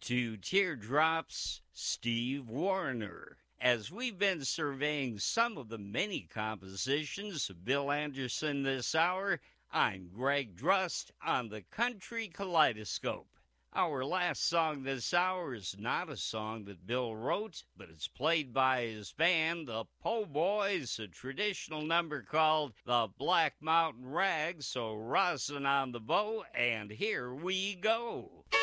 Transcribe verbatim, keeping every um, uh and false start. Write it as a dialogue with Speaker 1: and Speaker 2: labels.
Speaker 1: to Teardrops, Steve Wariner. As we've been surveying some of the many compositions of Bill Anderson this hour, I'm Greg Drust on the Country Kaleidoscope. Our last song this hour is not a song that Bill wrote, but it's played by his band, the Po' Boys, a traditional number called the Black Mountain Rag. So rosin on the bow, and here we go.